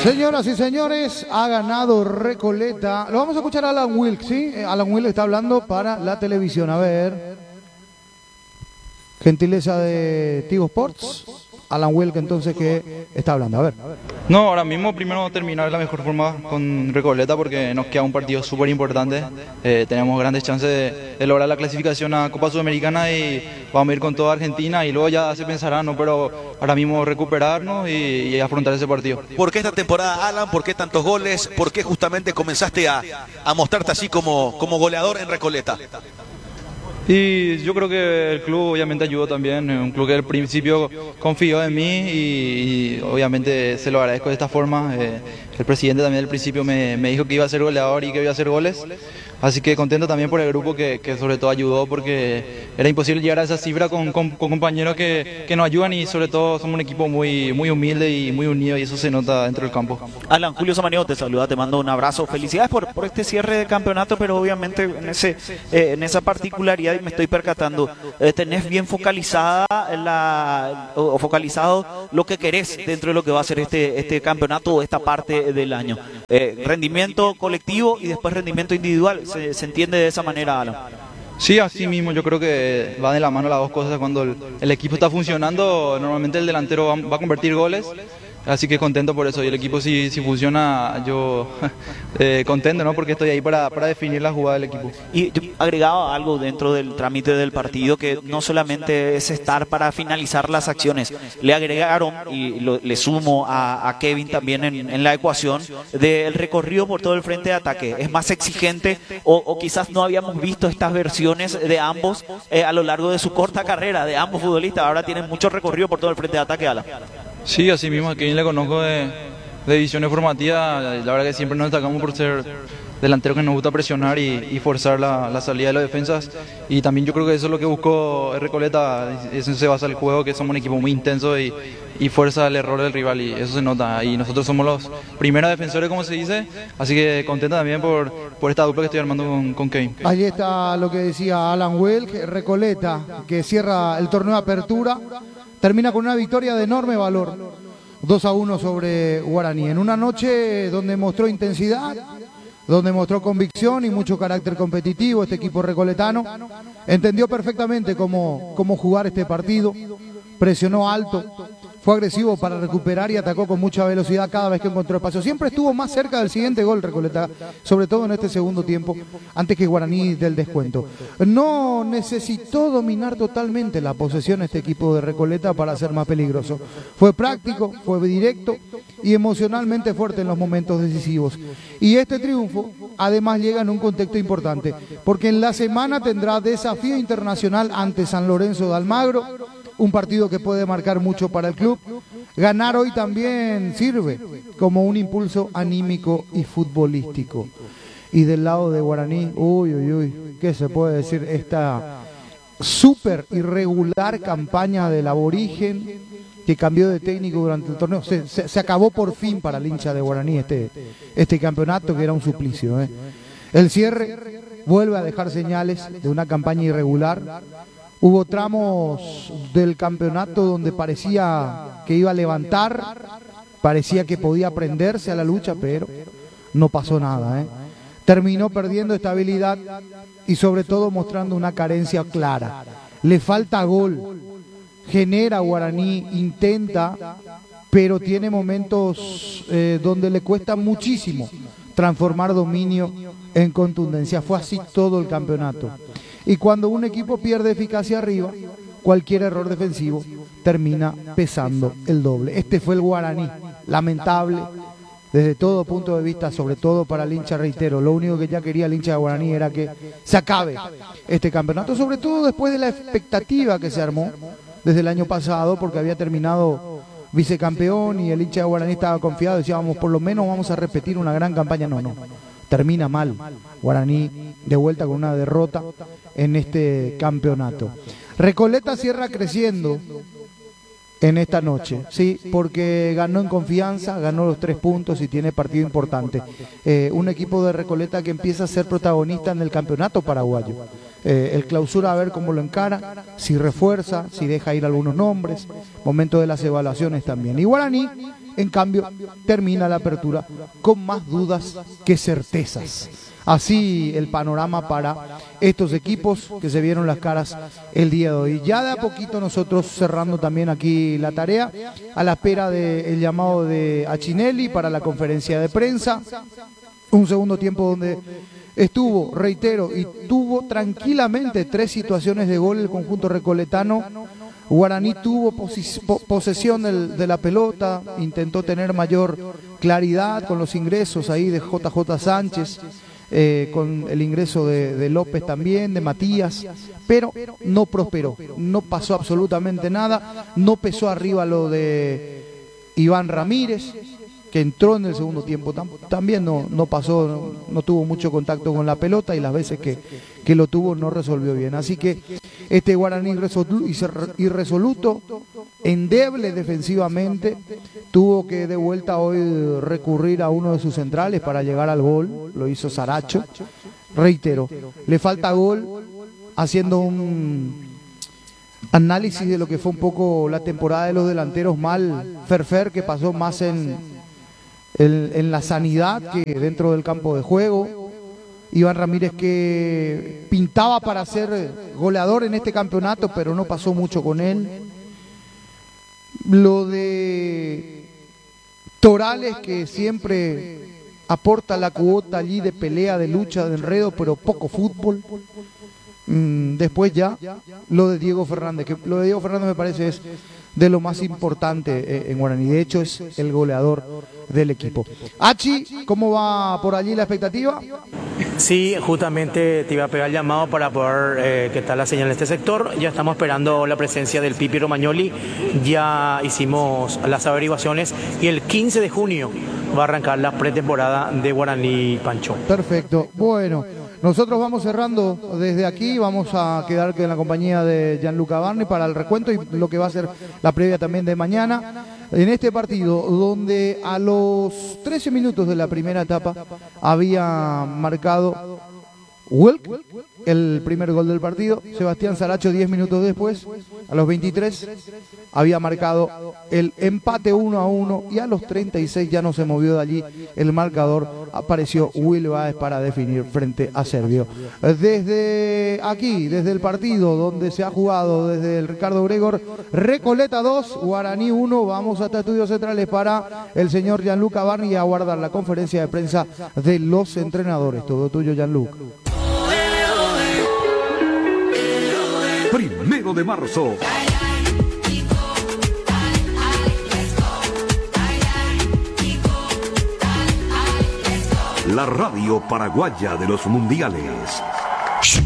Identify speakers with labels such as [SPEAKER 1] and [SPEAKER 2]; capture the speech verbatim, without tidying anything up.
[SPEAKER 1] Señoras y señores, ha ganado Recoleta. Lo vamos a escuchar a Alan Wilk, ¿sí? Alan Wilk está hablando para la televisión. A ver. Gentileza de Tigo Sports. Alan Wilk entonces que está hablando. A ver.
[SPEAKER 2] No, ahora mismo primero terminar de la mejor forma con Recoleta porque nos queda un partido súper importante. Eh, tenemos grandes chances de, de lograr la clasificación a Copa Sudamericana y vamos a ir con toda Argentina y luego ya se pensará, ¿no? Pero ahora mismo recuperarnos y, y afrontar ese partido.
[SPEAKER 3] ¿Por qué esta temporada, Alan? ¿Por qué tantos goles? ¿Por qué justamente comenzaste a, a mostrarte así como, como goleador en Recoleta?
[SPEAKER 2] Y yo creo que el club obviamente ayudó también, un club que al principio confió en mí y, y obviamente se lo agradezco de esta forma. Eh, el presidente también al principio me, me dijo que iba a ser goleador y que iba a hacer goles, así que contento también por el grupo que, que sobre todo ayudó porque era imposible llegar a esa cifra con, con, con compañeros que, que nos ayudan y sobre todo somos un equipo muy, muy humilde y muy unido y eso se nota dentro del campo.
[SPEAKER 4] Alan, Julio Samaniego te saluda, te mando un abrazo, felicidades por, por este cierre de campeonato, pero obviamente en, ese, eh, en esa particularidad me estoy percatando, eh, tenés bien focalizada la, o, o focalizado lo que querés dentro de lo que va a ser este, este campeonato o esta parte del año. Eh, rendimiento colectivo y después rendimiento individual, se, se entiende de esa manera, Alan.
[SPEAKER 2] Sí, así mismo, yo creo que va de la mano las dos cosas. Cuando el, el equipo está funcionando, normalmente el delantero va, va a convertir goles. Así que contento por eso, y el equipo si, si funciona, yo eh, contento, ¿no? Porque estoy ahí para, para definir la jugada del equipo.
[SPEAKER 4] Y yo agregaba algo dentro del trámite del partido, que no solamente es estar para finalizar las acciones, le agregaron, y lo, le sumo a, a Kevin también en, en la ecuación, del recorrido por todo el frente de ataque. Es más exigente, o, o quizás no habíamos visto estas versiones de ambos eh, a lo largo de su corta carrera, de ambos futbolistas. Ahora tienen mucho recorrido por todo el frente de ataque, Alan.
[SPEAKER 2] Sí, así mismo, a Kevin le conozco de, de divisiones formativas, la verdad que siempre nos destacamos por ser delanteros que nos gusta presionar y, y forzar la, la salida de las defensas, y también yo creo que eso es lo que buscó Recoleta, eso se basa el juego, que somos un equipo muy intenso y, y fuerza el error del rival, y eso se nota, y nosotros somos los primeros defensores, como se dice, así que contento también por, por esta dupla que estoy armando con, con Kevin.
[SPEAKER 1] Allí está lo que decía Alan Wilk, Recoleta, que cierra el torneo de apertura. Termina con una victoria de enorme valor, dos a uno sobre Guaraní, en una noche donde mostró intensidad, donde mostró convicción y mucho carácter competitivo. Este equipo recoletano entendió perfectamente cómo, cómo jugar este partido, presionó alto, fue agresivo para recuperar y atacó con mucha velocidad cada vez que encontró espacio. Siempre estuvo más cerca del siguiente gol Recoleta, sobre todo en este segundo tiempo, antes que Guaraní del descuento. No necesitó dominar totalmente la posesión este equipo de Recoleta para ser más peligroso. Fue práctico, fue directo y emocionalmente fuerte en los momentos decisivos. Y este triunfo además llega en un contexto importante, porque en la semana tendrá desafío internacional ante San Lorenzo de Almagro, un partido que puede marcar mucho para el club. Ganar hoy también sirve como un impulso anímico y futbolístico. Y del lado de Guaraní, uy, uy, uy, ¿qué se puede decir? Esta súper irregular campaña del aborigen que cambió de técnico durante el torneo. Se, se, se acabó por fin para el hincha de Guaraní este, este campeonato, que era un suplicio, ¿eh? El cierre vuelve a dejar señales de una campaña irregular. Hubo tramos del campeonato donde parecía que iba a levantar, parecía que podía prenderse a la lucha, pero no pasó nada, ¿eh? Terminó perdiendo estabilidad y sobre todo mostrando una carencia clara. Le falta gol, genera Guaraní, intenta, pero tiene momentos eh, donde le cuesta muchísimo transformar dominio en contundencia. Fue así todo el campeonato. Y cuando un equipo pierde eficacia arriba, cualquier error defensivo termina pesando el doble. Este fue el Guaraní, lamentable desde todo punto de vista, sobre todo para el hincha, reitero. Lo único que ya quería el hincha de Guaraní era que se acabe este campeonato, sobre todo después de la expectativa que se armó desde el año pasado, porque había terminado vicecampeón y el hincha de Guaraní estaba confiado, decíamos, por lo menos vamos a repetir una gran campaña. No, no, termina mal Guaraní, de vuelta con una derrota en este campeonato. Recoleta cierra creciendo en esta noche, sí, porque ganó en confianza, ganó los tres puntos y tiene partido importante. Eh, un equipo de Recoleta que empieza a ser protagonista en el campeonato paraguayo. Eh, el clausura, a ver cómo lo encara, si refuerza, si deja ir algunos nombres, momento de las evaluaciones también. Y Guaraní En cambio, termina la apertura con más dudas que certezas. Así el panorama para estos equipos que se vieron las caras el día de hoy. Ya de a poquito nosotros cerrando también aquí la tarea, a la espera del llamado de Achinelli para la conferencia de prensa. Un segundo tiempo donde estuvo, reitero, y tuvo tranquilamente tres situaciones de gol el conjunto recoletano. Guaraní tuvo posesión del, de la pelota, intentó tener mayor claridad con los ingresos ahí de J J Sánchez, eh, con el ingreso de, de López también, de Matías, pero no prosperó, no pasó absolutamente nada, no pesó arriba lo de Iván Ramírez, que entró en el segundo tiempo, tam, también no, no pasó, no, no tuvo mucho contacto con la pelota y las veces que, que lo tuvo no resolvió bien. Así que este Guaraní irresoluto, endeble defensivamente, tuvo que de vuelta hoy recurrir a uno de sus centrales para llegar al gol, lo hizo Saracho. Reitero, le falta gol, haciendo un análisis de lo que fue un poco la temporada de los delanteros mal, Ferfer, que pasó más en... En, en la sanidad que dentro del campo de juego. Iván Ramírez, que pintaba para ser goleador en este campeonato, pero no pasó mucho con él. Lo de Torales, que siempre aporta la cuota allí de pelea, de lucha, de enredo, pero poco fútbol. Después ya lo de Diego Fernández, que lo de Diego Fernández me parece es de lo más importante en Guaraní, de hecho es el goleador del equipo. Achi, ¿cómo va por allí la expectativa?
[SPEAKER 5] Sí, justamente te iba a pegar el llamado para poder eh, que está la señal en este sector. Ya estamos esperando la presencia del Pipi Romagnoli, ya hicimos las averiguaciones y el quince de junio va a arrancar la pretemporada de Guaraní Pancho.
[SPEAKER 1] Perfecto, bueno. Nosotros vamos cerrando desde aquí, vamos a quedar en la compañía de Gianluca Barni para el recuento y lo que va a ser la previa también de mañana. En este partido, donde a los trece minutos de la primera etapa había marcado Welk, el primer gol del partido, Sebastián Saracho diez minutos después, a los veintitrés, había marcado el empate uno a uno y a los treinta y seis ya no se movió de allí el marcador, apareció Will Baez para definir frente a Servio. Desde aquí, desde el partido donde se ha jugado, desde el Ricardo Gregor, Recoleta dos, Guaraní uno, vamos hasta Estudios Centrales para el señor Gianluca Barni y a guardar la conferencia de prensa de los entrenadores. Todo tuyo, Gianluca.
[SPEAKER 6] Primero de marzo. La radio paraguaya de los mundiales.